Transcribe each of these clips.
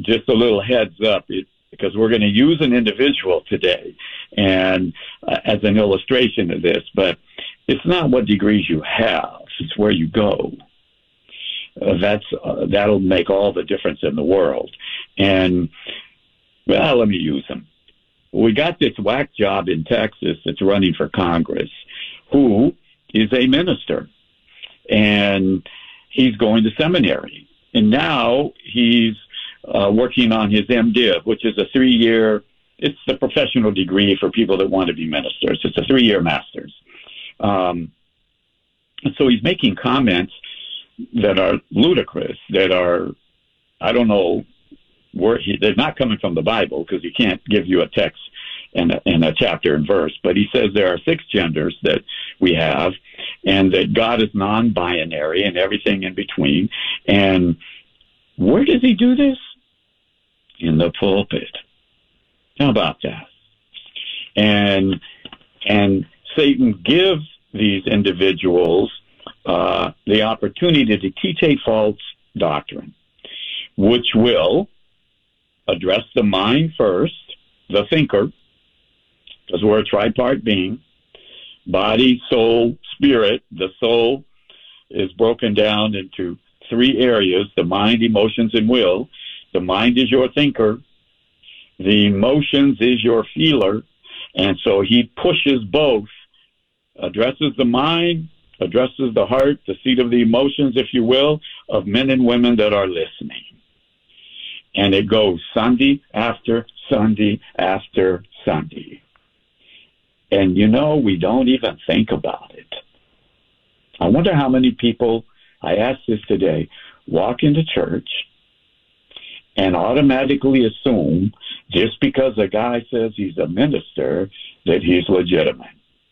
just a little heads up, because we're going to use an individual today and as an illustration of this, but it's not what degrees you have, it's where you go. That'll make all the difference in the world. And, well, let me use them. We got this whack job in Texas that's running for Congress, who is a minister, and he's going to seminary. And now he's working on his MDiv, which is a 3-year, it's the professional degree for people that want to be ministers. It's a 3-year master's. So he's making comments that are ludicrous, that are, I don't know, they're not coming from the Bible, because he can't give you a text and a chapter and verse, but he says there are 6 genders that we have, and that God is non-binary and everything in between. And where does he do this? In the pulpit. How about that? And Satan gives these individuals the opportunity to teach a false doctrine, which will address the mind first, the thinker, because we're a tripart being, body, soul, spirit. The soul is broken down into 3 areas: the mind, emotions, and will. The mind is your thinker. The emotions is your feeler. And so he pushes both, addresses the mind, addresses the heart, the seat of the emotions, if you will, of men and women that are listening. And it goes Sunday after Sunday after Sunday. And, we don't even think about it. I wonder how many people, I asked this today, walk into church and automatically assume, just because a guy says he's a minister, that he's legitimate.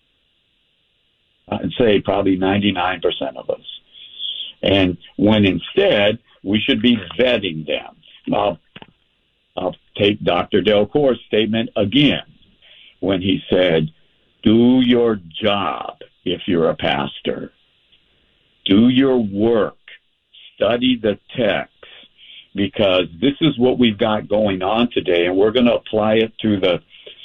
I'd say probably 99% of us. And when instead, we should be vetting them. I'll take Dr. Delcour's statement again when he said, do your job if you're a pastor. Do your work. Study the text, because this is what we've got going on today, and we're going to apply it to the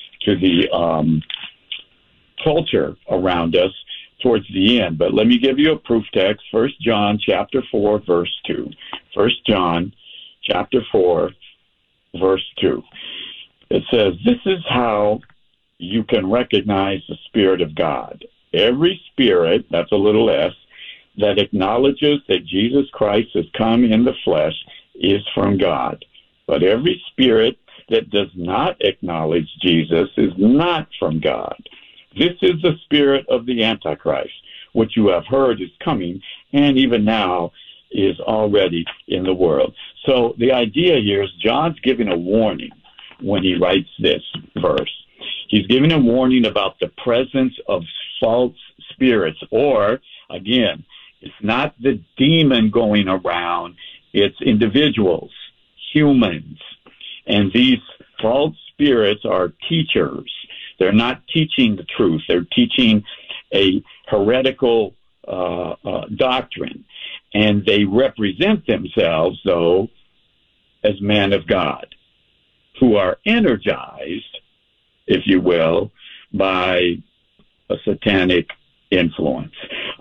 culture around us towards the end. But let me give you a proof text. 1 John chapter 4, verse 2. 1 John chapter 4, verse 2. It says, this is how you can recognize the Spirit of God. Every spirit, that's a little s, that acknowledges that Jesus Christ has come in the flesh is from God. But every spirit that does not acknowledge Jesus is not from God. This is the spirit of the Antichrist, which you have heard is coming, and even now is already in the world. So the idea here is John's giving a warning when he writes this verse. He's giving a warning about the presence of false spirits, or, again, it's not the demon going around, it's individuals, humans. And these false spirits are teachers. They're not teaching the truth. They're teaching a heretical doctrine. And they represent themselves, though, as men of God, who are energized, if you will, by a satanic influence.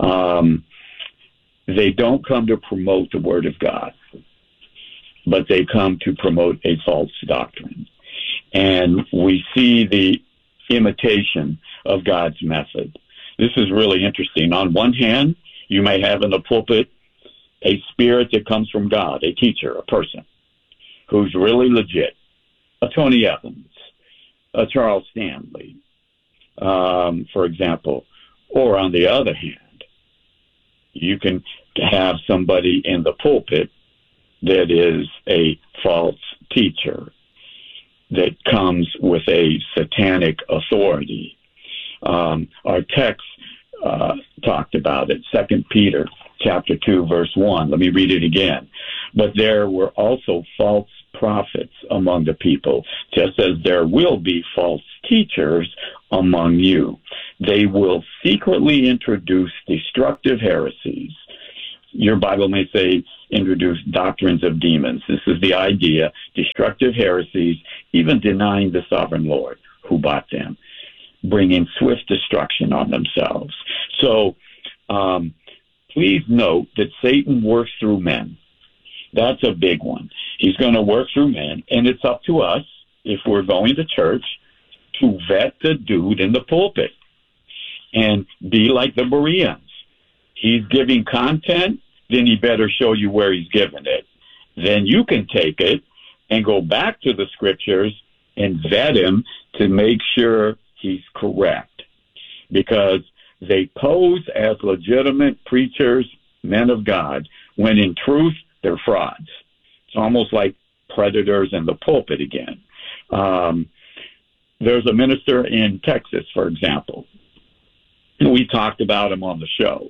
They don't come to promote the Word of God, but they come to promote a false doctrine. And we see the imitation of God's method. This is really interesting. On one hand, you may have in the pulpit a spirit that comes from God, a teacher, a person who's really legit, a Tony Evans, a Charles Stanley, for example. Or on the other hand, you can have somebody in the pulpit that is a false teacher that comes with a satanic authority. Our text talked about it, 2 Peter chapter 2, verse 1. Let me read it again. But there were also false prophets among the people, just as there will be false teachers among you. They will secretly introduce destructive heresies. Your Bible may say introduce doctrines of demons. This is the idea, destructive heresies, even denying the sovereign Lord who bought them, bringing swift destruction on themselves. So please note that Satan works through men. That's a big one. He's going to work through men, and it's up to us, if we're going to church, to vet the dude in the pulpit and be like the Bereans. He's giving content, then he better show you where he's giving it. Then you can take it and go back to the scriptures and vet him to make sure he's correct. Because they pose as legitimate preachers, men of God, when in truth, they're frauds. It's almost like predators in the pulpit again. There's a minister in Texas, for example. We talked about him on the show.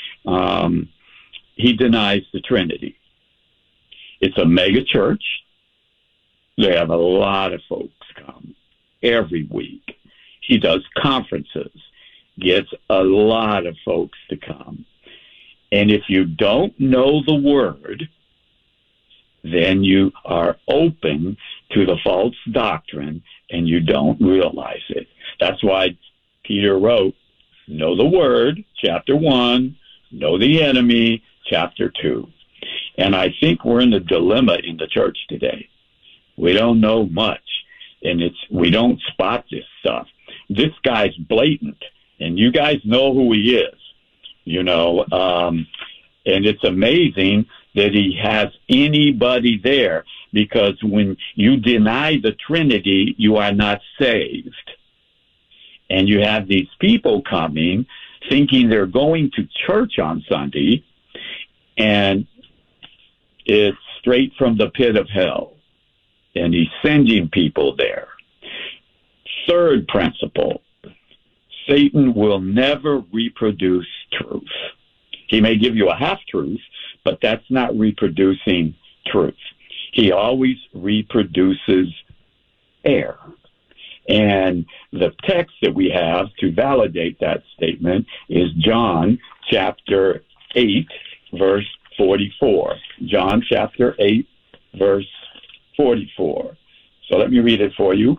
He denies the Trinity. It's a mega church. They have a lot of folks come every week. He does conferences, gets a lot of folks to come. And if you don't know the word, then you are open to the false doctrine and you don't realize it. That's why Peter wrote, know the word, chapter 1, know the enemy, chapter 2. And I think we're in a dilemma in the church today. We don't know much, and we don't spot this stuff. This guy's blatant, and you guys know who he is, and it's amazing that he has anybody there, because when you deny the Trinity, you are not saved. And you have these people coming thinking they're going to church on Sunday, and it's straight from the pit of hell. And he's sending people there. Third principle, Satan will never reproduce truth. He may give you a half-truth, but that's not reproducing truth. He always reproduces error. And the text that we have to validate that statement is John chapter 8, verse 44. John chapter 8, verse 44. So let me read it for you.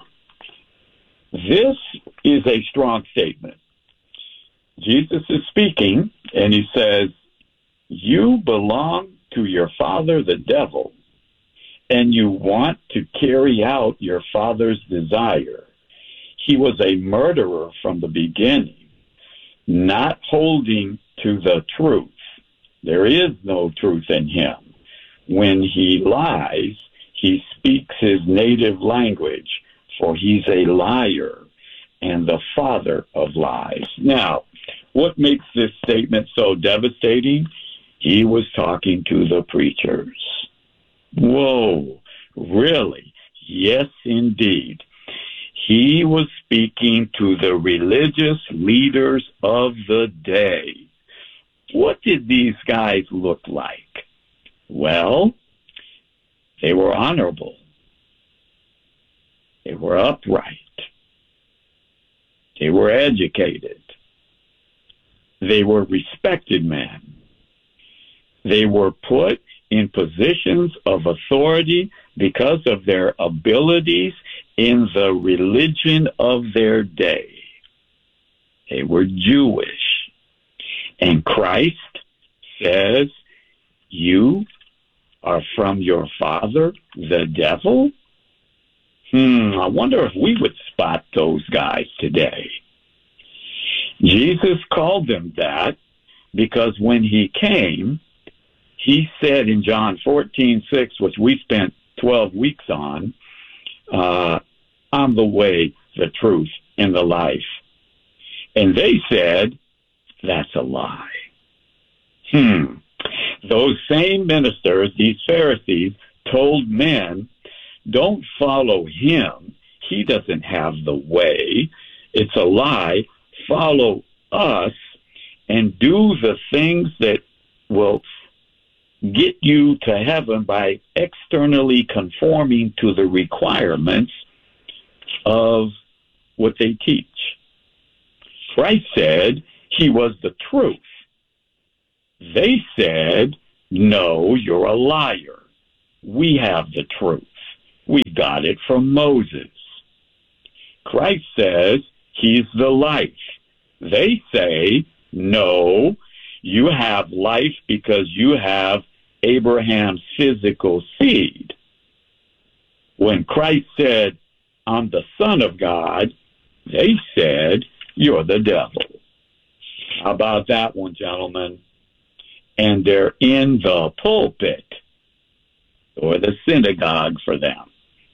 This is a strong statement. Jesus is speaking, and he says, you belong to your father, the devil, and you want to carry out your father's desire. He was a murderer from the beginning, not holding to the truth. There is no truth in him. When he lies, he speaks his native language, for he's a liar and the father of lies. Now, what makes this statement so devastating? He was talking to the preachers. Whoa, really? Yes, indeed. He was speaking to the religious leaders of the day. What did these guys look like? Well, they were honorable. They were upright. They were educated. They were respected men. They were put in positions of authority because of their abilities in the religion of their day. They were Jewish. And Christ says, you are from your father, the devil? I wonder if we would spot those guys today. Jesus called them that because when he came, he said in John 14:6, which we spent 12 weeks on, I'm the way, the truth, and the life. And they said, that's a lie. Those same ministers, these Pharisees, told men, don't follow him. He doesn't have the way. It's a lie. Follow us and do the things that will get you to heaven by externally conforming to the requirements of what they teach. Christ said he was the truth. They said No, you're a liar. We have the truth. We got it from Moses. Christ says he's the life. They say, no, you have life because you have Abraham's physical seed. When Christ said, I'm the Son of God, they said, you're the devil. How about that one, gentlemen? And they're in the pulpit, or the synagogue for them.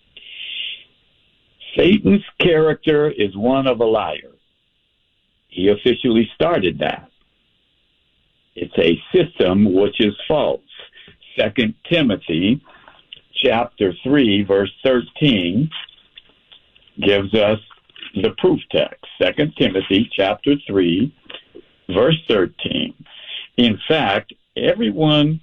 Satan's character is one of a liar. He officially started that. It's a system which is false. 2 Timothy chapter 3, verse 13 gives us the proof text. 2 Timothy chapter 3, verse 13. In fact, everyone,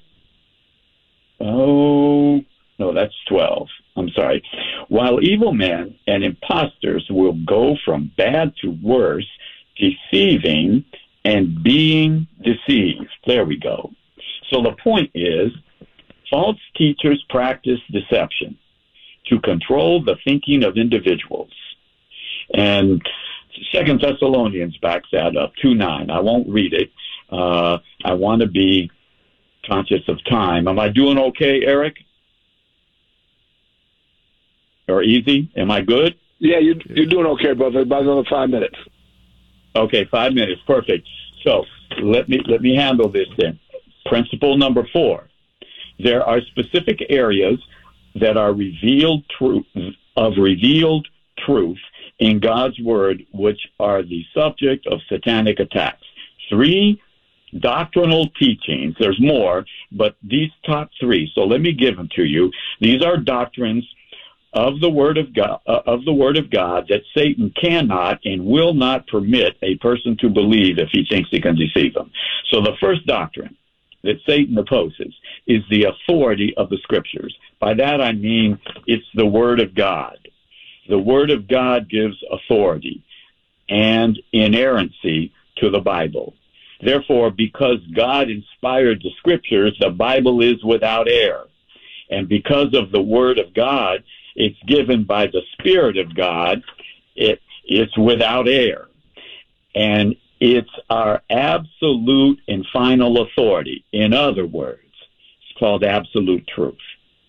that's 12. I'm sorry. While evil men and impostors will go from bad to worse, deceiving and being deceived. There we go. So the point is, false teachers practice deception to control the thinking of individuals. And 2 Thessalonians backs that up, 2:9. I won't read it. I want to be conscious of time. Am I doing okay, Eric? Or easy? Am I good? Yeah, you're doing okay, brother. About another 5 minutes. Okay, 5 minutes. Perfect. So let me handle this then. Principle number 4. There are specific areas that are revealed truth in God's word, which are the subject of satanic attacks. 3 doctrinal teachings. There's more, but these top 3. So let me give them to you. These are doctrines of the word of God, that Satan cannot and will not permit a person to believe if he thinks he can deceive them. So the first doctrine that Satan opposes is the authority of the scriptures. By that I mean it's the word of God. The word of God gives authority and inerrancy to the Bible. Therefore, because God inspired the scriptures, the Bible is without error. And because of the word of God, it's given by the Spirit of God, it's without error. And it's our absolute and final authority. In other words, it's called absolute truth.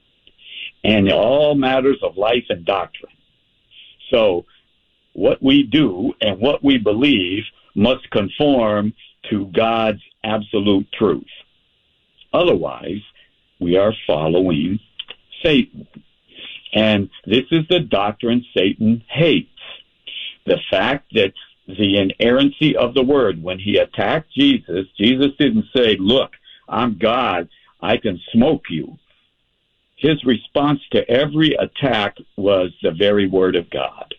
And all matters of life and doctrine. So what we do and what we believe must conform to God's absolute truth. Otherwise, we are following Satan. And this is the doctrine Satan hates. The fact that the inerrancy of the word, when he attacked Jesus, Jesus didn't say, look, I'm God, I can smoke you. His response to every attack was the very word of God.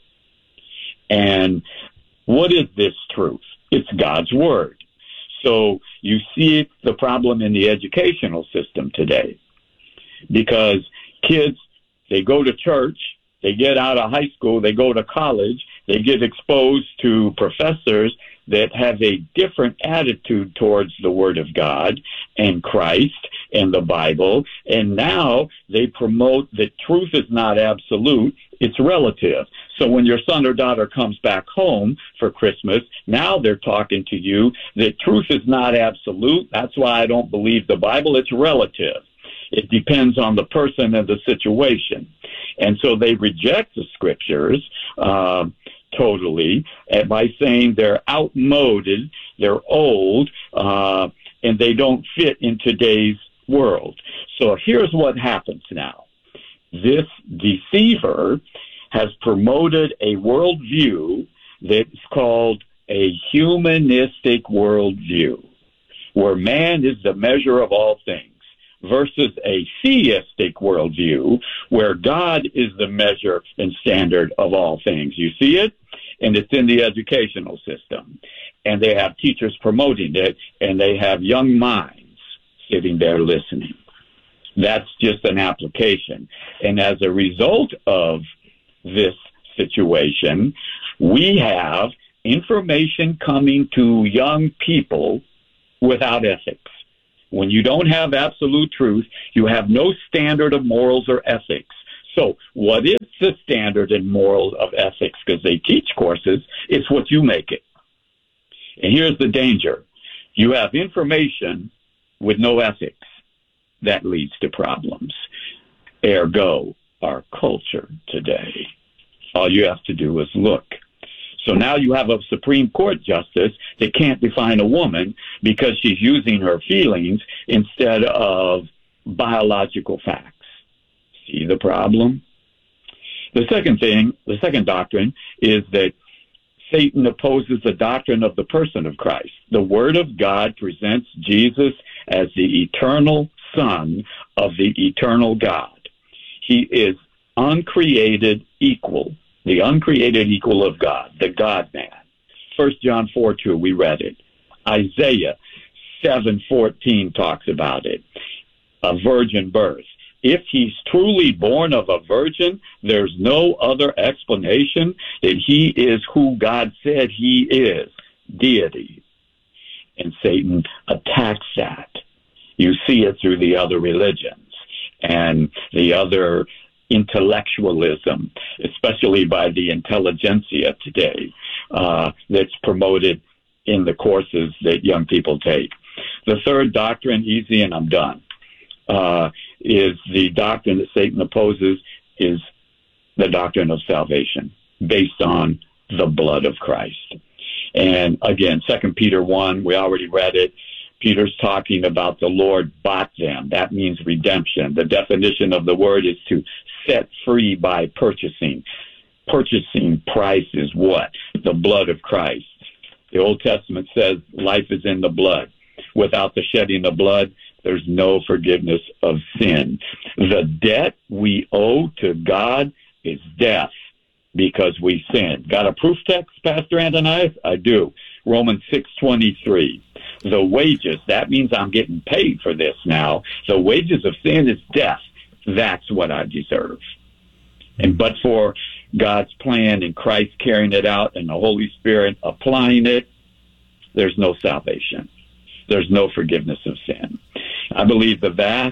And what is this truth? It's God's word. So you see the problem in the educational system today, because kids, they go to church, they get out of high school, they go to college, they get exposed to professors that have a different attitude towards the Word of God and Christ and the Bible, and now they promote that truth is not absolute, it's relative. So when your son or daughter comes back home for Christmas, now they're talking to you that truth is not absolute, that's why I don't believe the Bible, it's relative. It depends on the person and the situation. And so they reject the scriptures totally by saying they're outmoded, they're old, and they don't fit in today's world. So here's what happens now. This deceiver has promoted a worldview that's called a humanistic worldview, where man is the measure of all things, versus a theistic worldview where God is the measure and standard of all things. You see it? And it's in the educational system. And they have teachers promoting it, and they have young minds sitting there listening. That's just an application. And as a result of this situation, we have information coming to young people without ethics. When you don't have absolute truth, you have no standard of morals or ethics. So what is the standard and morals of ethics? Because they teach courses, it's what you make it. And here's the danger. You have information with no ethics. That leads to problems. Ergo, our culture today. All you have to do is look. So now you have a Supreme Court justice that can't define a woman because she's using her feelings instead of biological facts. See the problem? The second doctrine is that Satan opposes the doctrine of the person of Christ. The Word of God presents Jesus as the eternal Son of the eternal God. He is uncreated equal, the uncreated equal of God, the God-man. 1 John 4:2, we read it. Isaiah 7:14 talks about it, a virgin birth. If he's truly born of a virgin, there's no other explanation that he is who God said he is, deity. And Satan attacks that. You see it through the other religions and the other intellectualism, especially by the intelligentsia today, that's promoted in the courses that young people take. The third doctrine, easy and I'm done, is the doctrine that Satan opposes, is the doctrine of salvation based on the blood of Christ. And again, 2 Peter 1, we already read it. Peter's talking about the Lord bought them. That means redemption. The definition of the word is to set free by purchasing. Purchasing price is what? The blood of Christ. The Old Testament says life is in the blood. Without the shedding of blood, there's no forgiveness of sin. The debt we owe to God is death because we sinned. Got a proof text, Pastor Ananias? I do. Romans 6:23. The wages, that means I'm getting paid for this now. The wages of sin is death. That's what I deserve. But for God's plan and Christ carrying it out and the Holy Spirit applying it, there's no salvation. There's no forgiveness of sin. I believe the vast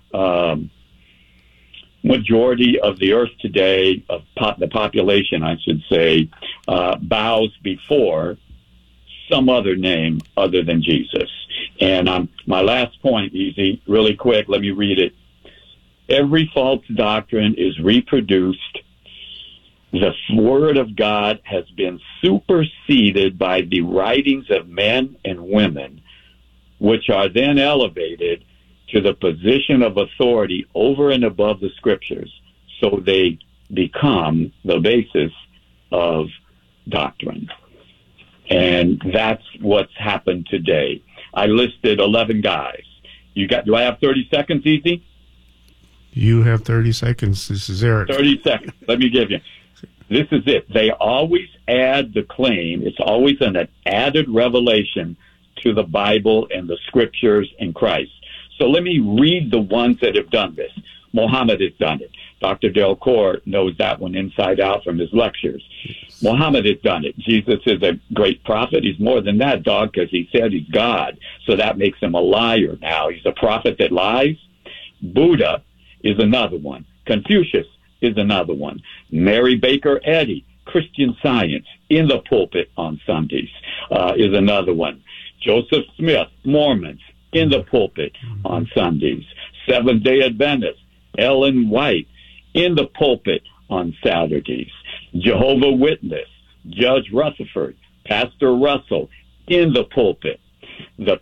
majority of the earth today, of the population, I should say, bows before some other name other than Jesus. And my last point, easy, really quick, let me read it. Every false doctrine is reproduced. The Word of God has been superseded by the writings of men and women, which are then elevated to the position of authority over and above the Scriptures. So they become the basis of doctrine. And that's what's happened today. I listed 11 guys. Do I have 30 seconds, Easy? You have 30 seconds. This is Eric. 30 seconds. Let me give you. This is it. They always add the claim. It's always an added revelation to the Bible and the Scriptures and Christ. So let me read the ones that have done this. Muhammad has done it. Dr. Delcourt knows that one inside out from his lectures. Yes. Muhammad has done it. Jesus is a great prophet. He's more than that, dog, because he said he's God. So that makes him a liar now. He's a prophet that lies. Buddha is another one. Confucius is another one. Mary Baker Eddy, Christian Science, in the pulpit on Sundays, is another one. Joseph Smith, Mormons, in the pulpit on Sundays. Seventh-day Adventists, Ellen White, in the pulpit on Saturdays. Jehovah Witness, Judge Rutherford, Pastor Russell, in the pulpit. The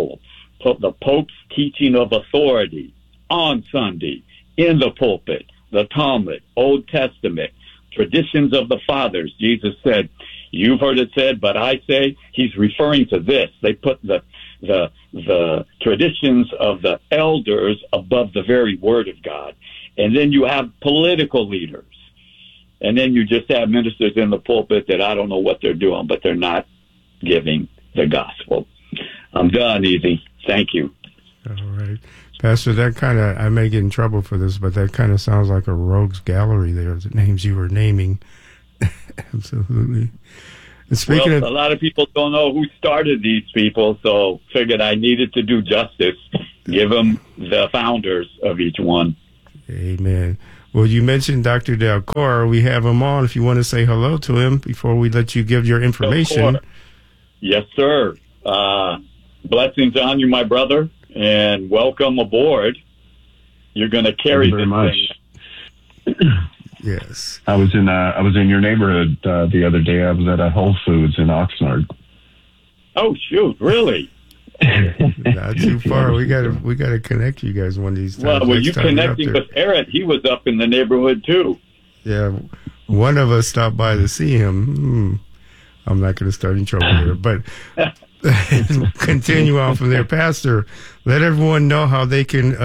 Pope's teaching of authority on Sunday, in the pulpit. The Talmud, Old Testament, traditions of the fathers. Jesus said, you've heard it said, but I say, he's referring to this. They put the traditions of the elders above the very word of God. And then you have political leaders. And then you just have ministers in the pulpit that I don't know what they're doing, but they're not giving the gospel. I'm done, Easy. Thank you. All right. Pastor, that kind of, I may get in trouble for this, but that kind of sounds like a rogues gallery there, the names you were naming. Absolutely. And speaking well, of, a lot of people don't know who started these people, so figured I needed to do justice, give them the founders of each one. amen. Well, you mentioned Dr. Delcor. We have him on if you want to say hello to him before we let you give your information. Delcor. Yes, sir. Blessings on you, my brother, and welcome aboard. You're going to carry Thank you very this much. Yes. I was in your neighborhood the other day. I was at a Whole Foods in Oxnard. Oh, shoot, really? Not too far. We gotta connect you guys one of these times. Well, were Next you time you're up connecting there. with Eric? He was up in the neighborhood, too. Yeah, one of us stopped by to see him. I'm not going to start in trouble here, but continue on from there. Pastor, let everyone know how they can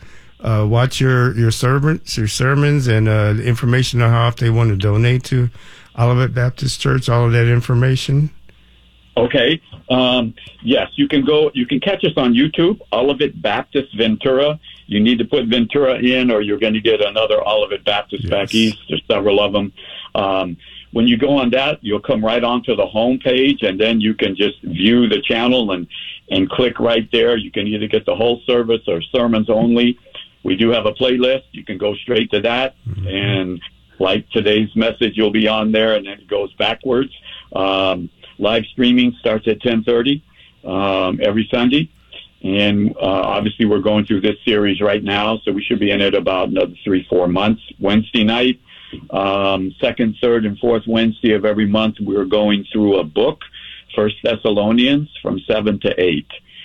watch your sermons, and the information on how if they want to donate to Olivet Baptist Church, all of that information. Okay. Yes, you can catch us on YouTube, Olivet Baptist Ventura. You need to put Ventura in, or you're going to get another Olivet Baptist back east. There's several of them. When you go on that, you'll come right onto the home page, and then you can just view the channel and click right there. You can either get the whole service or sermons only. We do have a playlist. You can go straight to that. Mm-hmm. And like today's message, you'll be on there, and then it goes backwards. Live streaming starts at 10:30 every Sunday. And obviously, we're going through this series right now, so we should be in it about another 3-4 months. Wednesday night, second, third, and fourth Wednesday of every month, we're going through a book, 1 Thessalonians, from 7 to 8.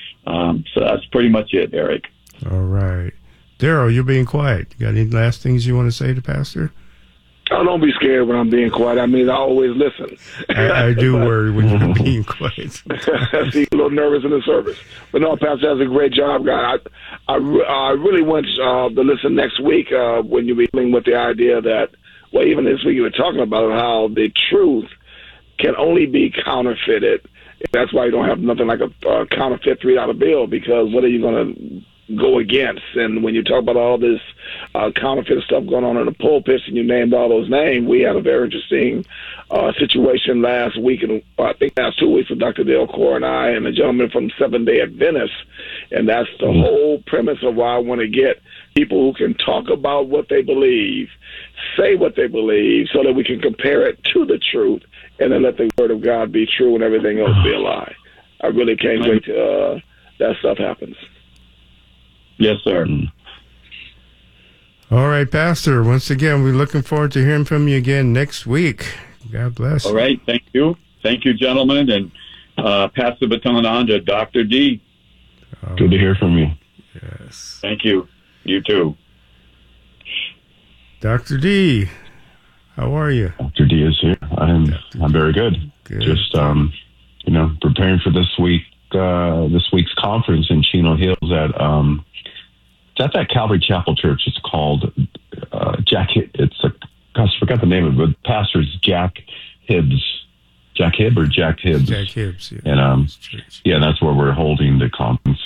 So that's pretty much it, Eric. All right. Daryl, you're being quiet. You got any last things you want to say to Pastor? Oh, don't be scared when I'm being quiet. I mean, I always listen. I do worry when you're being quiet. I see a little nervous in the service. But no, Pastor does a great job, guy. I really want to listen next week when you're dealing with the idea that, well, even this week you were talking about how the truth can only be counterfeited. That's why you don't have nothing like a counterfeit $3 bill, because what are you going to go against? And when you talk about all this counterfeit stuff going on in the pulpits, and you named all those names, we had a very interesting situation last week, and I think last 2 weeks with Dr. Delcor and I and a gentleman from Seventh-day Adventist, and that's the whole premise of why I want to get people who can talk about what they believe, say what they believe, so that we can compare it to the truth, and then let the Word of God be true and everything else be a lie. I really can't wait till that stuff happens. Yes, sir. All right, Pastor. Once again, we're looking forward to hearing from you again next week. God bless. All right. Thank you. Thank you, gentlemen. And pass the baton on to Dr. D. Good to hear from you. Yes. Thank you. You too. Dr. D, how are you? Dr. D is here. I'm very good. Just preparing for this week's conference in Chino Hills it's at that Calvary Chapel Church. It's called Jack. I forgot the name of it, but pastor's Jack Hibbs. Jack Hibb or Jack Hibbs? Jack Hibbs. Yeah. And that's where we're holding the conference.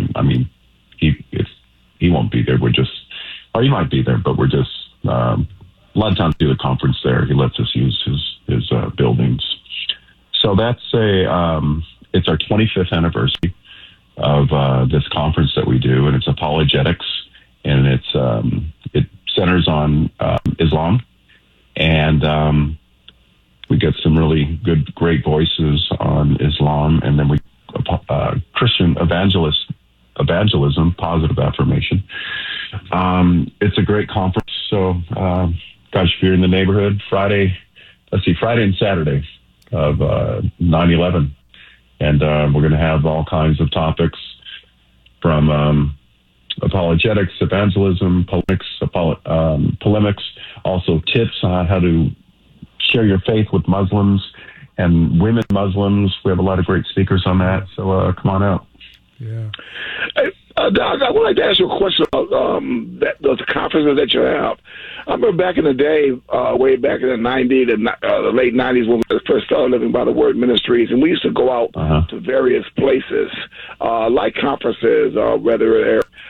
He won't be there. Or he might be there, but we're just a lot of times do the conference there. He lets us use his buildings. So that's it's our 25th anniversary of this conference that we do, and it's apologetics, and it centers on Islam, and we get some really great voices on Islam, and then we Christian evangelism, positive affirmation. It's a great conference. So, gosh, if you're in the neighborhood, Friday and Saturday of 9/11. And we're going to have all kinds of topics from apologetics, evangelism, polemics, also tips on how to share your faith with Muslims and women Muslims. We have a lot of great speakers on that, so come on out. Yeah. Hey, Doc, I would like to ask you a question about those conferences that you have. I remember back in the day, way back in the 90s, the late 90s, when we first started living by the Word Ministries, and we used to go out to various places, like conferences, whether they're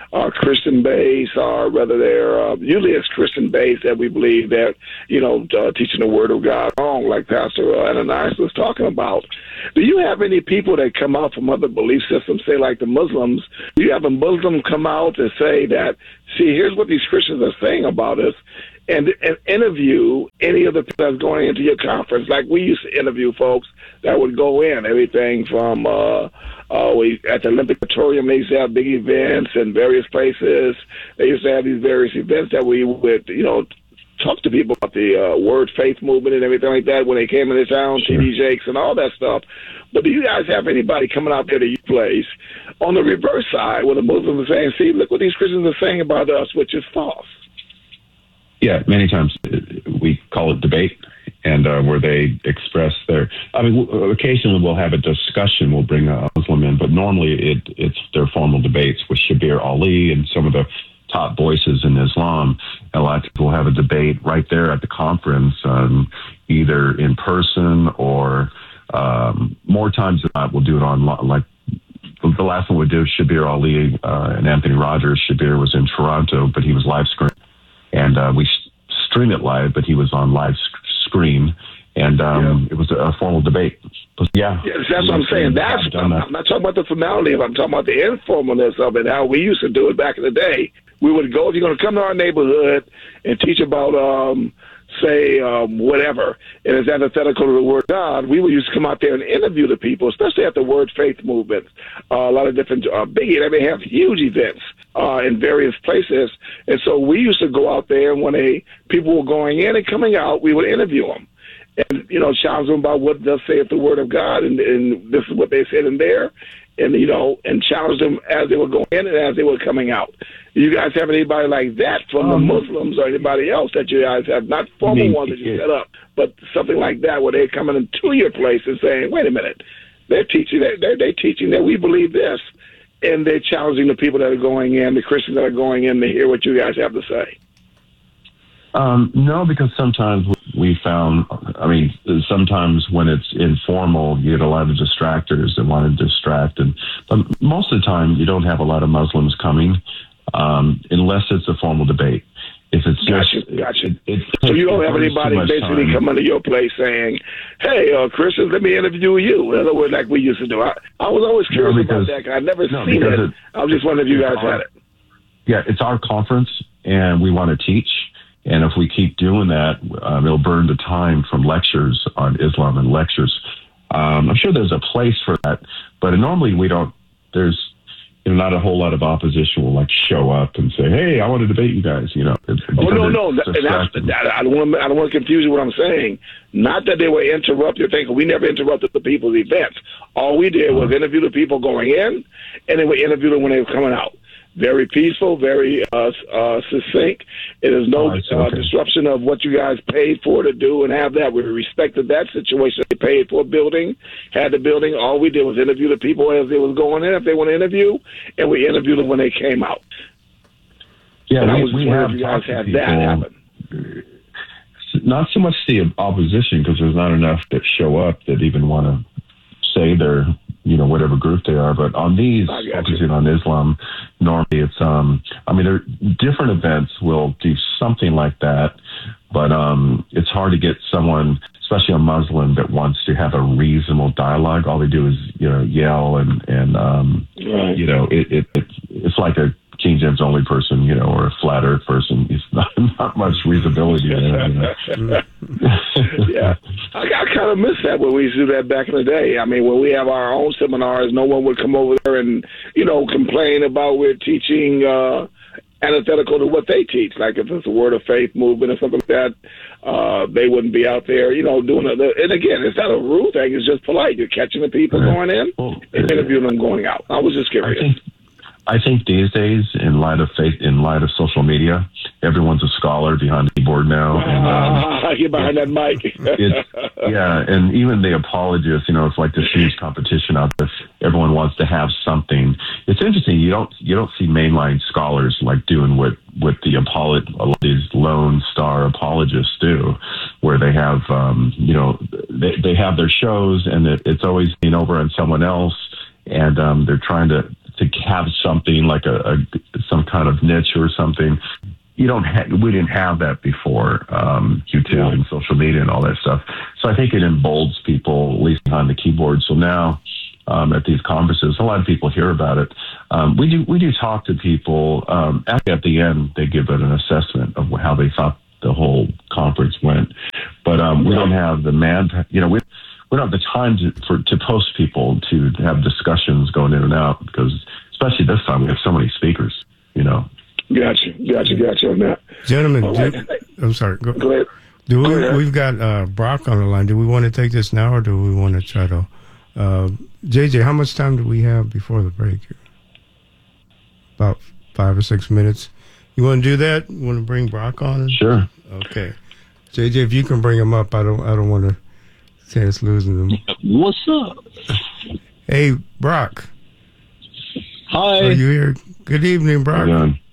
are Christian based, or whether they're usually it's Christian based that we believe that teaching the Word of God wrong, like Pastor Ananias was talking about. Do you have any people that come out from other belief systems, say like the Muslims? Do you have a Muslim come out and say that, see, here's what these Christians are saying about us, and interview any of the people that's going into your conference? Like we used to interview folks that would go in, everything from at the Olympic Auditorium, they used to have big events in various places. They used to have these various events that we would, talk to people about the Word Faith movement and everything like that when they came into town, sure. TD Jakes and all that stuff. But do you guys have anybody coming out there to your place on the reverse side where the Muslims are saying, see, look what these Christians are saying about us, which is false? Yeah, many times we call it debate, and where they express their, occasionally we'll have a discussion, we'll bring a Muslim in, but normally it's their formal debates with Shabir Ali and some of the top voices in Islam. A lot of people have a debate right there at the conference, either in person or more times than not, we'll do it online. Like the last one we did, Shabir Ali and Anthony Rogers. Shabir was in Toronto, but he was live streamed. And we stream it live, but he was on live screen. And it was a formal debate. But yes, that's what I'm saying. I'm not talking about the formality of it. I'm talking about the informalness of it, how we used to do it back in the day. We would go, if you're going to come to our neighborhood and teach about, whatever, and it's antithetical to the Word of God, we would used to come out there and interview the people, especially at the Word Faith movement. A lot of different biggie. They have huge events in various places. And so we used to go out there, and when people were going in and coming out, we would interview them. And, challenge them about what does say the Word of God, and this is what they said in there, and, and challenge them as they were going in and as they were coming out. Do you guys have anybody like that from the Muslims or anybody else that you guys have, not formal ones that you set up, but something like that where they're coming into your place and saying, wait a minute, they're teaching that we believe this, and they're challenging the people that are going in, the Christians that are going in, to hear what you guys have to say? No, because sometimes we found, sometimes when it's informal, you get a lot of distractors that want to distract. But most of the time, you don't have a lot of Muslims coming unless it's a formal debate. If it's Gotcha. So you don't have anybody basically coming to your place saying, hey, Christians, let me interview you. In other words, like we used to do. I was always curious about that because I'd never seen it. I was just wondering if you guys had it. Yeah, it's our conference, and we want to teach. And if we keep doing that, it'll burn the time from lectures on Islam and lectures. I'm sure there's a place for that, but normally we don't. There's not a whole lot of opposition will show up and say, "Hey, I want to debate you guys." No. I don't want to confuse you. What I'm saying, not that they were interrupted. We never interrupted the people's events. All we did was interview the people going in, and then we interviewed them when they were coming out. Very peaceful, very succinct. It is no disruption of what you guys paid for to do and have that. We respected that situation. They paid for a building, had the building. All we did was interview the people as they was going in, if they want to interview, and we interviewed them when they came out. Yeah, we have you guys had that happen. Not so much the opposition, because there's not enough that show up that even want to say they're, whatever group they are. But on these, focusing on Islam, normally it's, there are different events will do something like that, but it's hard to get someone, especially a Muslim, that wants to have a reasonable dialogue. All they do is, yell and it's like a King James only person, or a flat earth person. It's not much reasonability there. Yeah. I kind of miss that when we used to do that back in the day. When we have our own seminars, no one would come over there and, complain about we're teaching antithetical to what they teach. Like if it's a Word of Faith movement or something like that, they wouldn't be out there, doing it. And again, it's not a rude thing. It's just polite. You're catching the people going in and interviewing them going out. I was just curious. I think these days, in light of faith, in light of social media, everyone's a scholar behind the keyboard now. And, get behind that mic. And even the apologists, it's like this huge competition out there. Everyone wants to have something. It's interesting. You don't see mainline scholars doing what these Lone Star apologists do, where they have they have their shows and it's always being over on someone else, and they're trying to to have something like some kind of niche or something. We didn't have that before, YouTube and social media and all that stuff. So I think it emboldens people, at least behind the keyboard. So now, at these conferences, a lot of people hear about it. We do talk to people. Actually, at the end, they give it an assessment of how they thought the whole conference went. But we don't have the we don't have the time to post people to have discussions going in and out, because especially this time we have so many speakers. Gotcha on that. Gentlemen, right. I'm sorry. Go ahead. We've got Brock on the line. Do we want to take this now, or do we want to try to? JJ, how much time do we have before the break here? About 5 or 6 minutes. You want to do that? You want to bring Brock on? Sure. Okay. JJ, if you can bring him up, I don't want to say it's losing him. What's up? Hey, Brock. Hi. Are you here? Good evening, Brock.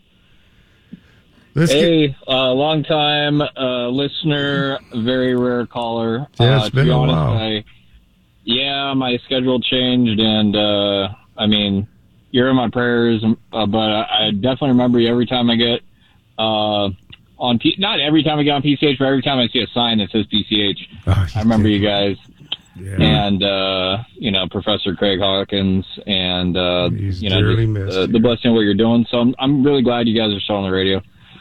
Long time listener, very rare caller. Yeah, it's been a while. My schedule changed, and you're in my prayers, but I definitely remember you every time I get not every time I get on PCH, but every time I see a sign that says PCH, I remember you guys. Yeah. And Professor Craig Hawkins, and the blessing of what you're doing. So I'm really glad you guys are still on the radio.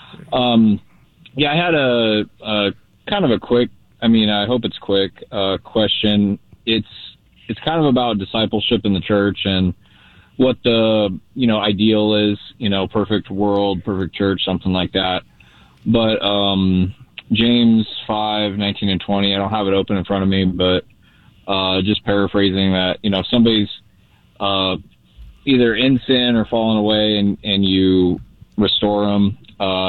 I had a kind of a quick, I hope it's quick, question. It's kind of about discipleship in the church and what the, ideal is, perfect world, perfect church, something like that. But, James 5:19 and 20, I don't have it open in front of me, but, just paraphrasing that, if somebody's, either in sin or fallen away and you restore them,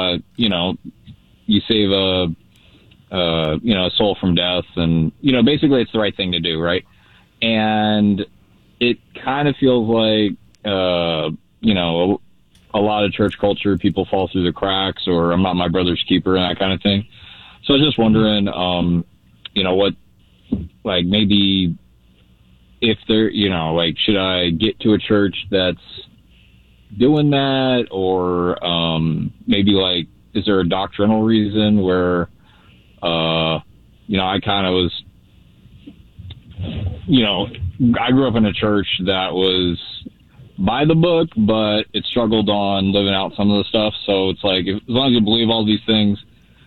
you save a soul from death, and basically it's the right thing to do, right? And it kind of feels like a lot of church culture, people fall through the cracks, or I'm not my brother's keeper and that kind of thing. So I was just wondering, what, like, maybe if there, should I get to a church that's doing that, or maybe like, is there a doctrinal reason where I kind of was, I grew up in a church that was by the book, but it struggled on living out some of the stuff. So it's like, as long as you believe all these things,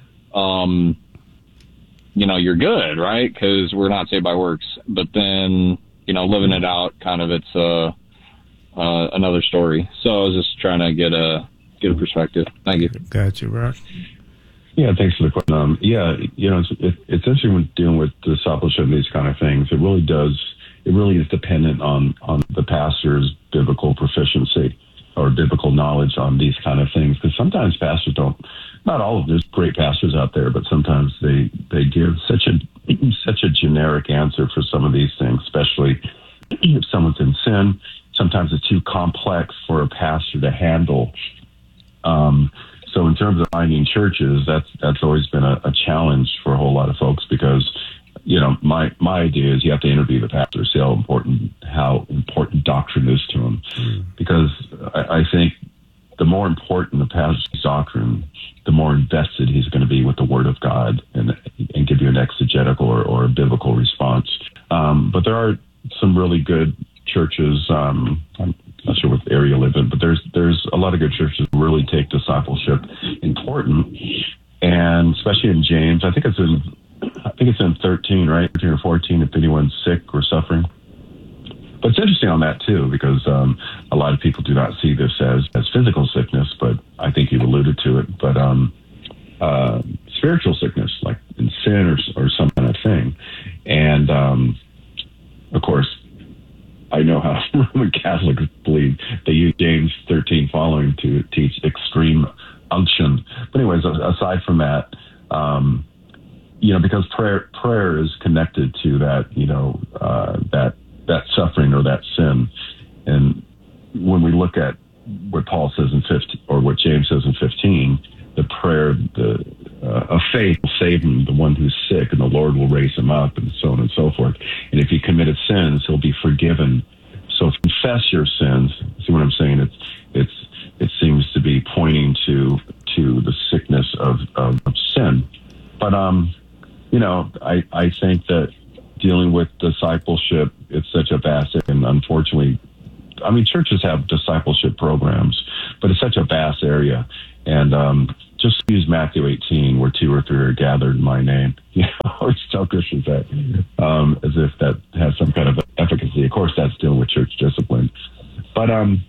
you're good, right? Because we're not saved by works. But then, living it out, kind of, it's another story. So I was just trying to get a perspective. Thank you. Gotcha, Rock. Yeah, thanks for the question. It's interesting when dealing with discipleship and these kind of things. It really is dependent on the pastor's biblical proficiency or biblical knowledge on these kind of things. Because sometimes pastors don't, not all of them, there's great pastors out there, but sometimes they give such a generic answer for some of these things, especially if someone's in sin. Sometimes it's too complex for a pastor to handle. So in terms of finding churches, that's always been a challenge for a whole lot of folks, because, my idea is you have to interview the pastor, see how important doctrine is to him. Because I think the more important the pastor's doctrine, the more invested he's going to be with the Word of God and give you an exegetical or a biblical response. But there are some really good churches. I'm not sure what area you live in, but there's a lot of good churches who really take discipleship important, and especially in James. I think it's in 13, right? 13 or 14. If anyone's sick or suffering. But it's interesting on that too, because a lot of people do not see this as physical sickness, but I think you've alluded to it. But spiritual sickness, like in sin or some kind of thing, and of course, I know how Roman Catholics believe. They use James 13 following to teach extreme unction. But anyways, aside from that, because prayer is connected to that, that suffering or that sin. And when we look at what Paul says in 15, or what James says in 15, the prayer of faith will save him, the one who's sick, and the Lord will raise him up, and so on and so forth. And if he committed sins, he'll be forgiven. So confess your sins. See what I'm saying? It seems to be pointing to the sickness of sin. But I think that dealing with discipleship, it's such a vast area, and unfortunately, churches have discipleship programs, but it's such a vast area. And just use Matthew 18, where 2 or 3 are gathered in my name. I always tell Christians that as if that has some kind of efficacy. Of course, that's dealing with church discipline. But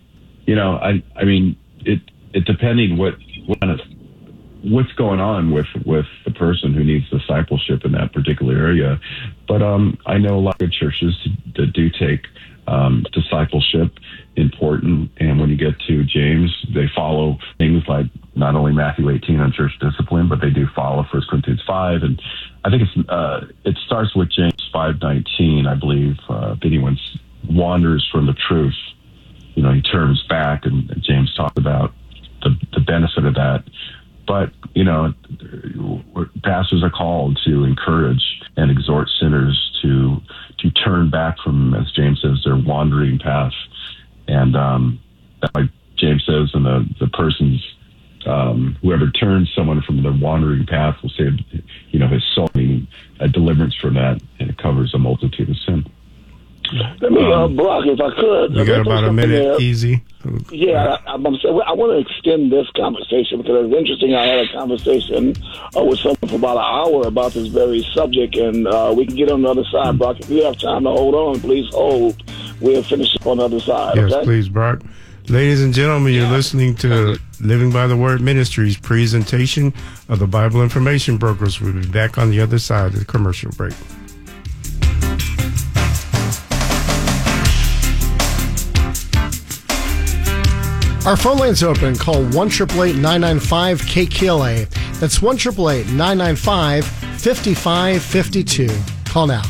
it depending what's going on with the person who needs discipleship in that particular area. But I know a lot of churches that do take discipleship important, and when you get to James, they follow things like not only Matthew 18 on church discipline, but they do follow 1 Corinthians 5, and I think it starts with James 5:19, I believe. If anyone wanders from the truth, he turns back, and James talked about the benefit of that. But pastors are called to encourage and exhort sinners to turn back from, as James says, their wandering path. And like James says, and the person's whoever turns someone from their wandering path will save his soul, meaning a deliverance from that, and it covers a multitude of sin. Let me, Brock, if I could. You got about a minute, there. Easy. Yeah, I want to extend this conversation because it's interesting. I had a conversation with someone for about an hour about this very subject, and we can get on the other side, Brock. If you have time to hold on, please hold. We'll finish on the other side. Yes, okay? Please, Brock. Ladies and gentlemen, you're listening to Living by the Word Ministries presentation of the Bible Information Brokers. We'll be back on the other side of the commercial break. Our phone line's open. Call 1-888-995-KKLA. That's 1-888-995-5552. Call now.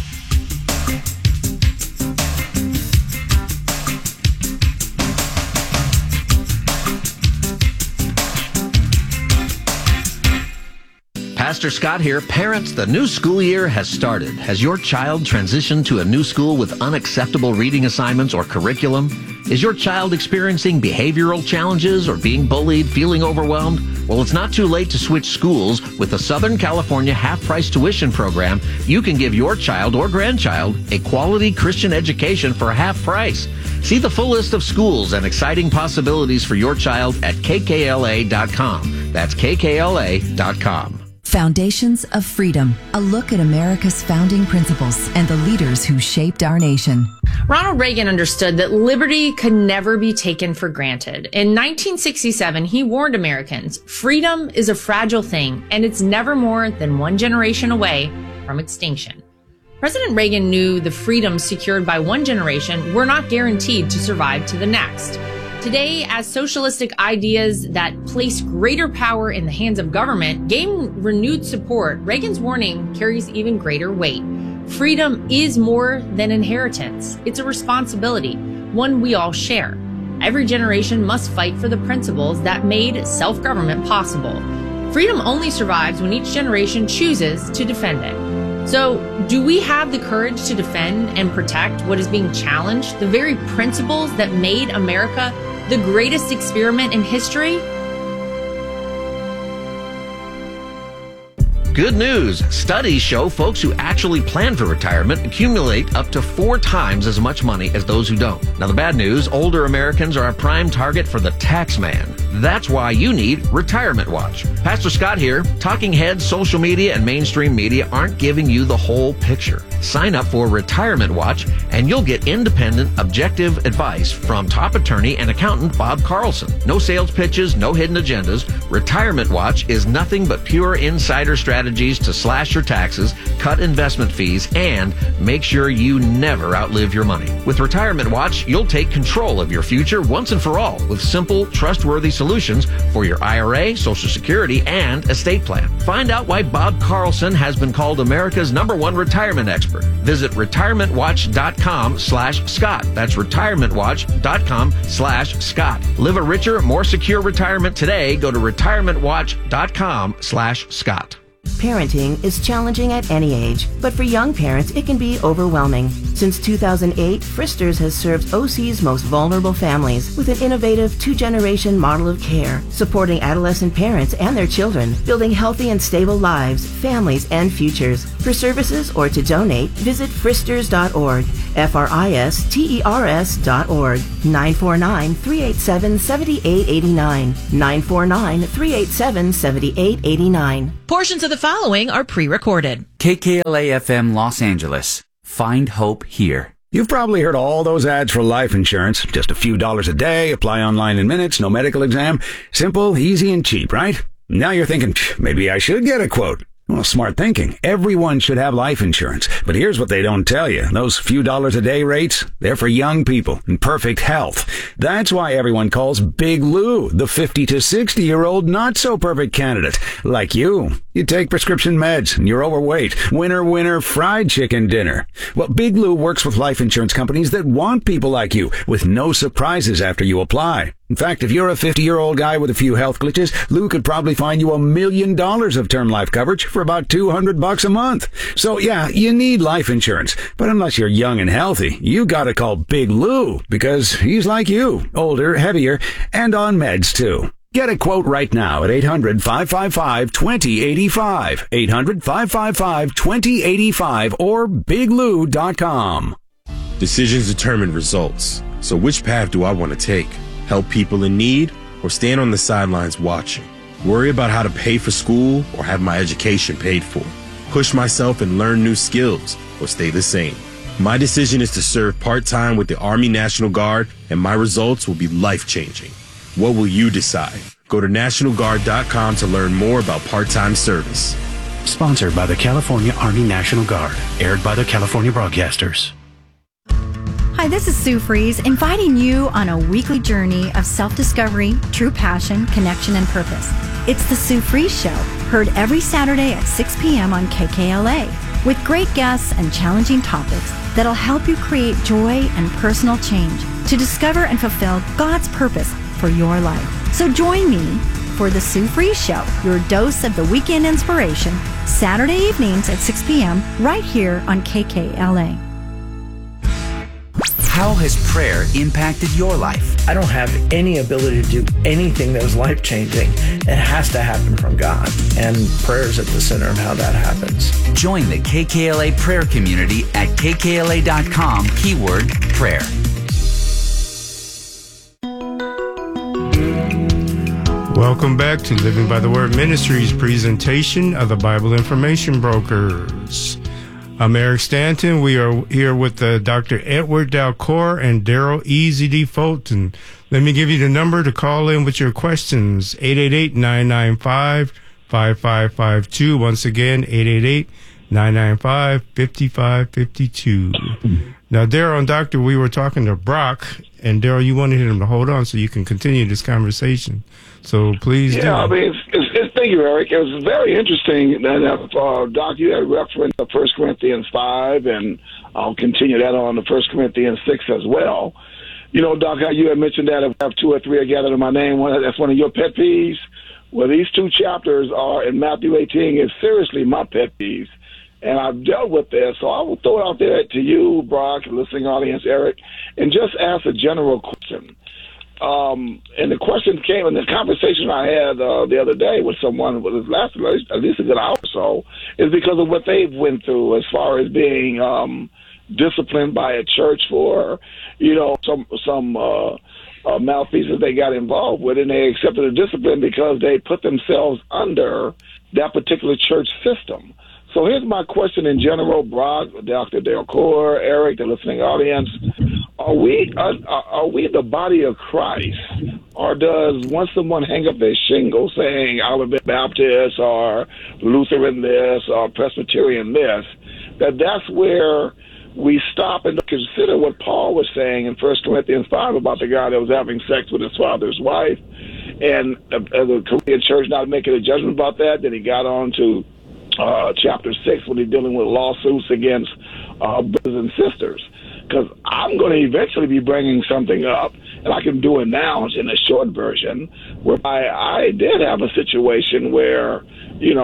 Pastor Scott here. Parents, the new school year has started. Has your child transitioned to a new school with unacceptable reading assignments or curriculum? Is your child experiencing behavioral challenges or being bullied, feeling overwhelmed? Well, it's not too late to switch schools. With the Southern California half-price tuition program, you can give your child or grandchild a quality Christian education for half price. See the full list of schools and exciting possibilities for your child at kkla.com. That's kkla.com. Foundations of Freedom, a look at America's founding principles and the leaders who shaped our nation. Ronald Reagan understood that liberty could never be taken for granted. In 1967, he warned Americans, freedom is a fragile thing, and it's never more than one generation away from extinction. President Reagan knew the freedoms secured by one generation were not guaranteed to survive to the next. Today, as socialistic ideas that place greater power in the hands of government gain renewed support, Reagan's warning carries even greater weight. Freedom is more than inheritance. It's a responsibility, one we all share. Every generation must fight for the principles that made self-government possible. Freedom only survives when each generation chooses to defend it. So, do we have the courage to defend and protect what is being challenged, the very principles that made America the greatest experiment in history? Good news. Studies show folks who actually plan for retirement accumulate up to 4 times as much money as those who don't. Now, the bad news, older Americans are a prime target for the tax man. That's why you need Retirement Watch. Pastor Scott here. Talking heads, social media, and mainstream media aren't giving you the whole picture. Sign up for Retirement Watch, and you'll get independent, objective advice from top attorney and accountant Bob Carlson. No sales pitches, no hidden agendas. Retirement Watch is nothing but pure insider strategies to slash your taxes, cut investment fees, and make sure you never outlive your money. With Retirement Watch, you'll take control of your future once and for all with simple, trustworthy solutions for your IRA, Social Security, and estate plan. Find out why Bob Carlson has been called America's #1 retirement expert. Visit retirementwatch.com/Scott. That's retirementwatch.com/Scott. Live a richer, more secure retirement today. Go to retirementwatch.com/Scott. Parenting is challenging at any age, but for young parents, it can be overwhelming. Since 2008, Fristers has served OC's most vulnerable families with an innovative 2-generation model of care, supporting adolescent parents and their children, building healthy and stable lives, families, and futures. For services or to donate, visit fristers.org, fristers.org, 949-387-7889, 949-387-7889. Portions of the following are pre-recorded. KKLA-FM Los Angeles. Find hope here. You've probably heard all those ads for life insurance. Just a few dollars a day, apply online in minutes, no medical exam. Simple, easy, and cheap, right? Now you're thinking, maybe I should get a quote. Well, smart thinking. Everyone should have life insurance. But here's what they don't tell you. Those few dollars a day rates, they're for young people in perfect health. That's why everyone calls Big Lou the 50 to 60-year-old not-so-perfect candidate. Like you. You take prescription meds and you're overweight. Winner, fried chicken dinner. Well, Big Lou works with life insurance companies that want people like you with no surprises after you apply. In fact, if you're a 50-year-old guy with a few health glitches, Lou could probably find you $1 million of term life coverage for about $200 a month. So yeah, you need life insurance. But unless you're young and healthy, you gotta call Big Lou because he's like you, older, heavier, and on meds too. Get a quote right now at 800-555-2085, 800-555-2085, or biglou.com. Decisions determine results. So which path do I want to take? Help people in need or stand on the sidelines watching? Worry about how to pay for school or have my education paid for? Push myself and learn new skills or stay the same? My decision is to serve part-time with the Army National Guard, and my results will be life-changing. What will you decide? Go to NationalGuard.com to learn more about part-time service. Sponsored by the California Army National Guard. Aired by the California Broadcasters. Hi, this is Sue Fries, inviting you on a weekly journey of self-discovery, true passion, connection, and purpose. It's the Sue Fries Show, heard every Saturday at 6 p.m. on KKLA, with great guests and challenging topics that'll help you create joy and personal change to discover and fulfill God's purpose for your life. So join me for the Sue Fries Show, your dose of the weekend inspiration, Saturday evenings at 6 p.m. right here on KKLA. How has prayer impacted your life? I don't have any ability to do anything that is life-changing. It has to happen from God, and prayer is at the center of how that happens. Join the KKLA prayer community at kkla.com, keyword prayer. Welcome back to Living by the Word Ministries presentation of the Bible Information Brokers. I'm Eric Stanton. We are here with Dr. Edward Dalcour and Daryl E.Z.D. Fulton. Let me give you the number to call in with your questions, 888-995-5552. Once again, 888-995-5552. Now, Daryl and Doctor, we were talking to Brock, and Daryl, you wanted him to hold on so you can continue this conversation. So please do. I mean, thank you, Eric. It was very interesting that, Doc, you had referenced 1 Corinthians 5, and I'll continue that on to 1 Corinthians 6 as well. You know, Doc, how you had mentioned that if I have 2 or 3 are gathered in my name, that's one of your pet peeves. Well, these 2 chapters are in Matthew 18 is seriously my pet peeves. And I've dealt with this, so I will throw it out there to you, Brock, listening audience, Eric, and just ask a general question. And the question came in the conversation I had the other day with someone, it lasted at least a good hour or so, is because of what they've went through as far as being disciplined by a church for, you know, some malfeasance they got involved with, and they accepted the discipline because they put themselves under that particular church system. So here's my question in general, Brock, Dr. Dalcour, Eric, the listening audience. Are we the body of Christ? Or does once someone hang up their shingle saying, I'm a Baptist or Lutheran this or Presbyterian this, that's where we stop and consider what Paul was saying in 1 Corinthians 5 about the guy that was having sex with his father's wife, and the Korean church not making a judgment about that. Then he got on to chapter 6 when he's dealing with lawsuits against brothers and sisters. Because I'm going to eventually be bringing something up, and I can do it now in a short version, where I did have a situation where, you know,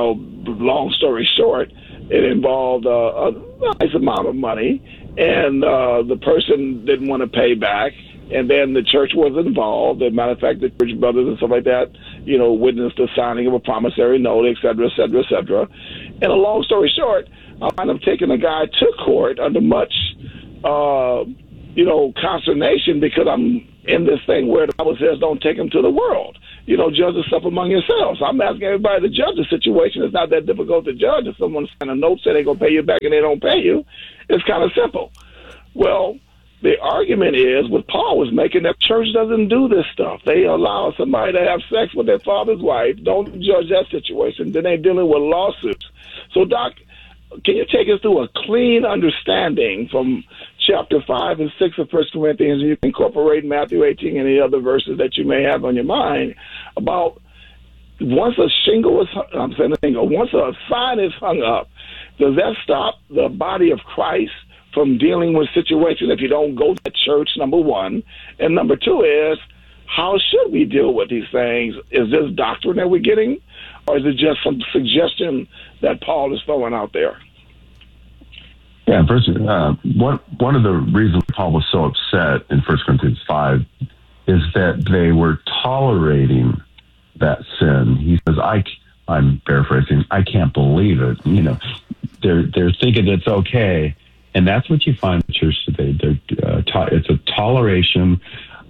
long story short, it involved a nice amount of money, and the person didn't want to pay back. And then the church was involved. As a matter of fact, the church brothers and stuff like that, witnessed the signing of a promissory note, et cetera, et cetera, et cetera. And a long story short, I wound up taking a guy to court under much, consternation, because I'm in this thing where the Bible says don't take him to the world. Judge the stuff among yourselves. I'm asking everybody to judge the situation. It's not that difficult to judge. If someone signs a note, say they're going to pay you back and they don't pay you, it's kind of simple. Well, the argument is, what Paul was making, that church doesn't do this stuff. They allow somebody to have sex with their father's wife. Don't judge that situation. Then they're dealing with lawsuits. So, Doc, can you take us through a clean understanding from chapter 5 and 6 of 1 Corinthians, and you can incorporate Matthew 18 and the other verses that you may have on your mind, about once a once a sign is hung up, does that stop the body of Christ from dealing with situations if you don't go to church, number one? And number two is, how should we deal with these things? Is this doctrine that we're getting, or is it just some suggestion that Paul is throwing out there? Yeah, first, one of the reasons Paul was so upset in 1 Corinthians 5 is that they were tolerating that sin. He says, I'm paraphrasing, I can't believe it. They're thinking it's okay. And that's what you find in church today. It's a toleration,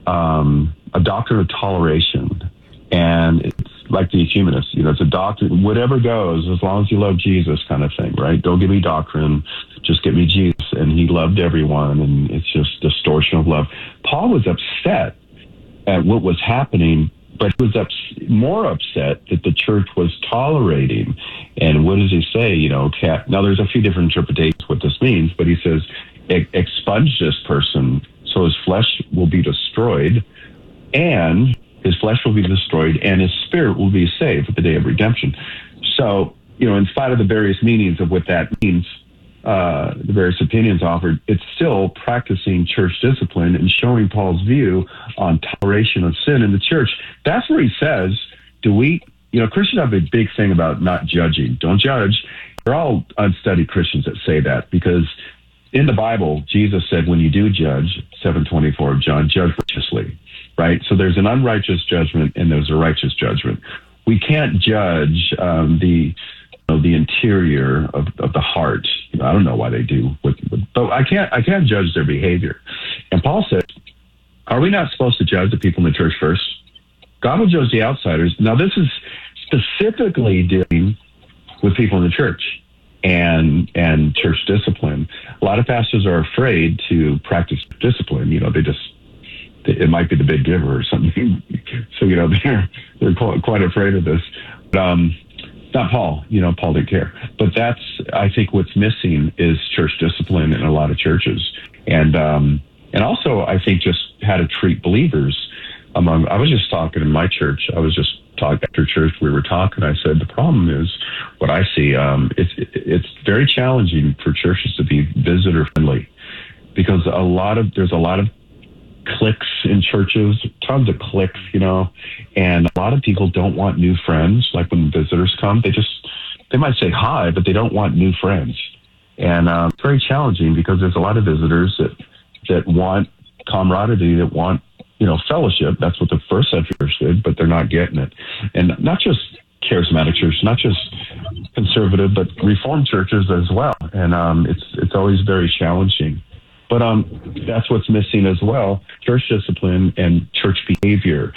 a doctrine of toleration. And it's like the humanists, it's a doctrine, whatever goes, as long as you love Jesus kind of thing, right? Don't give me doctrine, just give me Jesus. And he loved everyone, and it's just distortion of love. Paul was upset at what was happening, but he was more upset that the church was tolerating. And what does he say? Now there's a few different interpretations what this means, but he says, expunge this person so his flesh will be destroyed, and his flesh will be destroyed, and his spirit will be saved at the day of redemption. So, in spite of the various meanings of what that means, the various opinions offered, it's still practicing church discipline and showing Paul's view on toleration of sin in the church. That's where he says, Christians have a big thing about not judging. Don't judge. They're all unstudied Christians that say that, because in the Bible, Jesus said, when you do judge, 7:24 of John, judge righteously, right? So there's an unrighteous judgment and there's a righteous judgment. We can't judge the interior of the heart. I don't know why they do, but I can't judge their behavior. And Paul says, are we not supposed to judge the people in the church first? God will judge the outsiders. Now, this is specifically dealing with people in the church and church discipline. A lot of pastors are afraid to practice discipline. It might be the big giver or something. So, they're quite afraid of this. But, not Paul, Paul didn't care. But that's, I think, what's missing is church discipline in a lot of churches. And also, I think, just how to treat believers. I was just talking in my church. I was just talking after church. We were talking. I said, the problem is what I see. It's very challenging for churches to be visitor friendly, because there's a lot of cliques in churches, tons of cliques, and a lot of people don't want new friends. Like when visitors come, they might say hi, but they don't want new friends. And it's very challenging, because there's a lot of visitors that want camaraderie, that want, fellowship. That's what the first century church did, but they're not getting it. And not just charismatic churches, not just conservative, but Reformed churches as well. And it's always very challenging. But that's what's missing as well, church discipline and church behavior.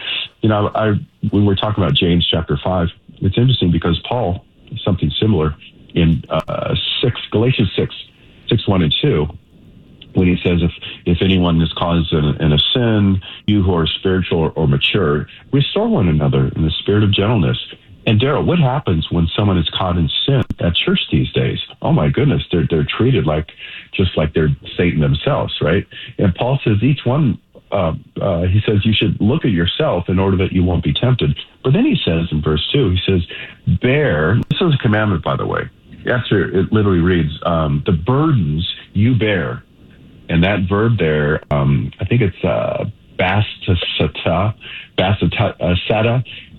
We were talking about James chapter 5. It's interesting because Paul, something similar in Galatians 6:1 and 2, when he says, if anyone is caused in a sin, you who are spiritual or mature, restore one another in the spirit of gentleness. And Daryl, what happens when someone is caught in sin at church these days? Oh my goodness, they're treated just like they're Satan themselves, right? And Paul says each one, he says you should look at yourself in order that you won't be tempted. But then he says in verse 2, he says, bear, this is a commandment, by the way. After it literally reads, the burdens you bear. And that verb there, I think it's basata,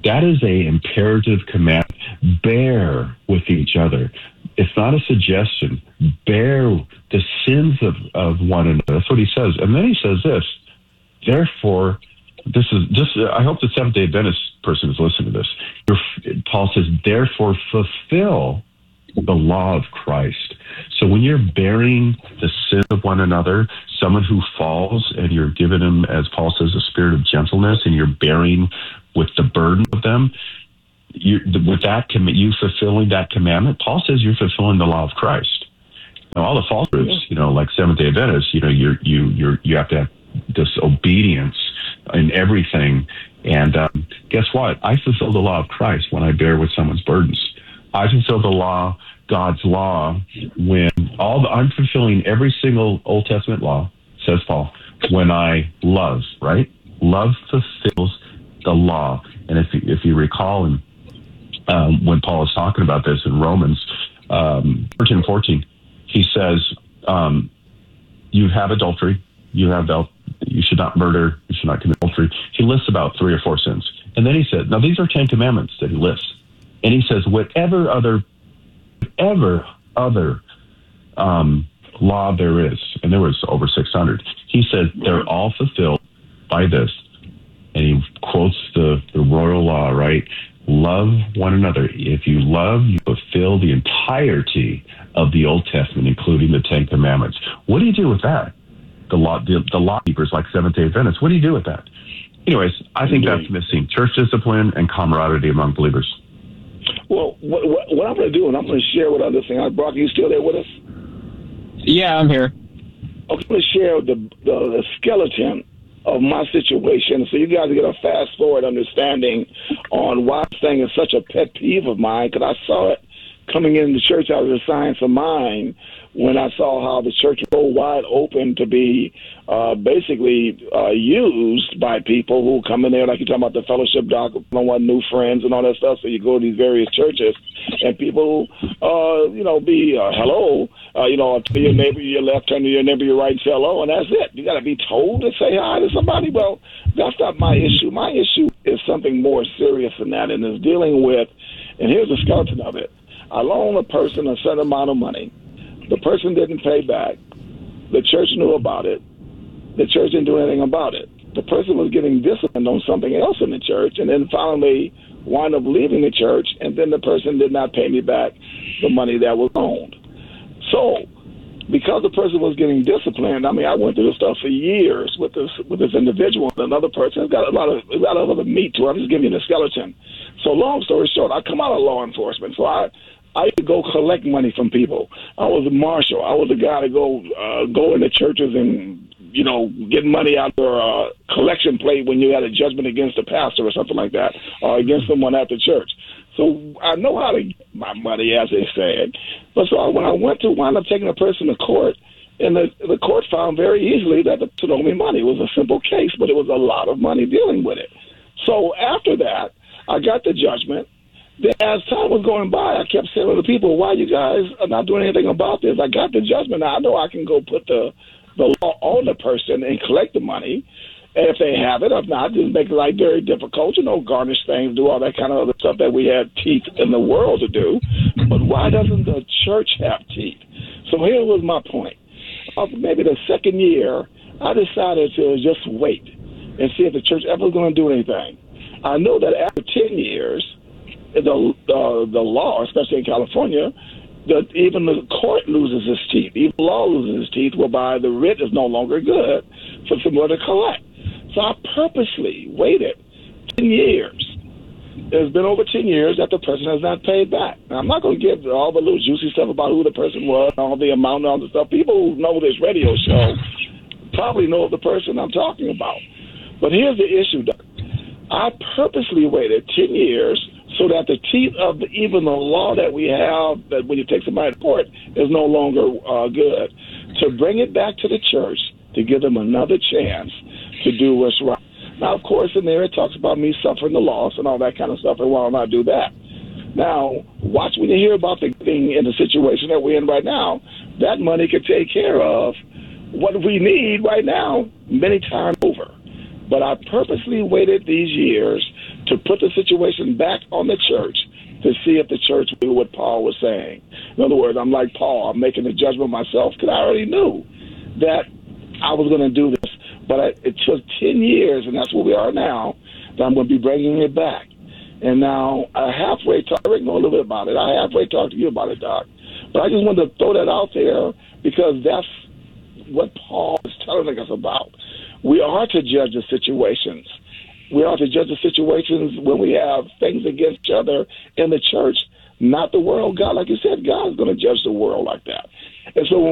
That is a imperative command. Bear with each other. It's not a suggestion. Bear the sins of one another. That's what he says. And then he says this, therefore, this is just, I hope the Seventh-day Adventist person is listening to this. Paul says, therefore, fulfill the law of Christ. So when you're bearing the sin of one another, someone who falls, and you're giving them, as Paul says, a spirit of gentleness, and you're bearing with the burden of them, you fulfilling that commandment, Paul says you're fulfilling the law of Christ. Now, all the false groups, like Seventh-day Adventists, you have to have this obedience in everything. And guess what? I fulfill the law of Christ when I bear with someone's burdens. I fulfill the law, God's law, when I'm fulfilling every single Old Testament law, says Paul, when I love, right? Love fulfills the law. And if you recall, when Paul is talking about this in Romans 13:14, he says, you have adultery, you should not murder, you should not commit adultery. He lists about 3 or 4 sins. And then he said, now these are 10 commandments that he lists. And he says, whatever other law there is, and there was over 600, he says they're all fulfilled by this. And he quotes the royal law, right? Love one another. If you love, you fulfill the entirety of the Old Testament, including the 10 commandments. What do you do with that? The law keepers like Seventh-day Adventists, what do you do with that? Anyways, I think that's missing. Church discipline and camaraderie among believers. Well, what I'm going to do, and I'm going to share what other thing. Brock, are you still there with us? Yeah, I'm here. I'm going to share the skeleton of my situation, so you guys get a fast-forward understanding on why this thing is such a pet peeve of mine, because I saw it coming into church out of the science of mind when I saw how the church was so wide open to be basically used by people who come in there, like you're talking about the fellowship doc, want new friends and all that stuff. So you go to these various churches, and people, be hello, tell your neighbor your left, turn to your neighbor your right, and say hello, and that's it. You got to be told to say hi to somebody. Well, that's not my issue. My issue is something more serious than that, and is dealing with, and here's the skeleton of it. I loan a person a certain amount of money. The person didn't pay back. The church knew about it. The church didn't do anything about it. The person was getting disciplined on something else in the church, and then finally wound up leaving the church, and then the person did not pay me back the money that was owed. So, because the person was getting disciplined, I went through this stuff for years with this individual. Another person has got a lot of other meat to it. I'm just giving you the skeleton. So, long story short, I come out of law enforcement. So I used to go collect money from people. I was a marshal. I was the guy to go into churches and, get money out of their collection plate when you had a judgment against a pastor or something like that, or against someone at the church. So I know how to get my money, as they said. But so when I went to wind up taking a person to court, and the court found very easily that the person owed me money. It was a simple case, but it was a lot of money dealing with it. So after that, I got the judgment. Then as time was going by, I kept saying to the people, why you guys are not doing anything about this? I got the judgment. Now I know I can go put the law on the person and collect the money. And if they have it, if not, just make life very difficult, garnish things, do all that kind of other stuff that we have teeth in the world to do. But why doesn't the church have teeth? So here was my point. Maybe the second year, I decided to just wait and see if the church ever was going to do anything. I know that after 10 years, the law, especially in California, that even the court loses its teeth. Even the law loses its teeth, whereby the writ is no longer good for someone to collect. So I purposely waited 10 years. It's been over 10 years that the person has not paid back. Now, I'm not going to give all the little juicy stuff about who the person was, all the amount, and all the stuff. People who know this radio show probably know the person I'm talking about. But here's the issue, Doug. I purposely waited 10 years so that the teeth of even the law that we have, that when you take somebody to court, is no longer good, to bring it back to the church, to give them another chance to do what's right. Now, of course, in there it talks about me suffering the loss and all that kind of stuff, and why not do that? Now, watch when you hear about the thing in the situation that we're in right now, that money could take care of what we need right now many times over. But I purposely waited these years to put the situation back on the church to see if the church knew what Paul was saying. In other words, I'm like Paul. I'm making the judgment myself because I already knew that I was going to do this. But it took 10 years, and that's where we are now, that I'm going to be bringing it back. And now I halfway talked, Rick know a little bit about it. I halfway talked to you about it, Doc. But I just wanted to throw that out there because that's what Paul is telling us about. We are to judge the situations. We are to judge the situations when we have things against each other in the church, not the world. God, like you said, God is going to judge the world like that. And so when